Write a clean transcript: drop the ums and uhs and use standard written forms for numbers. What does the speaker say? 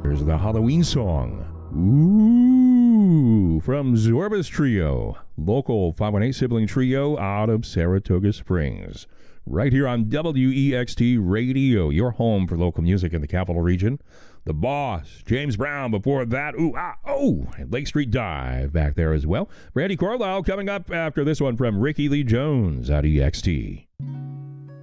Here's the Halloween song. Ooh, from Zorbas Trio, local 518 sibling trio out of Saratoga Springs. Right here on WEXT Radio, your home for local music in the Capital Region. The Boss, James Brown, before that, and Lake Street Dive back there as well. Randy Carlisle coming up after this one from Ricky Lee Jones at EXT.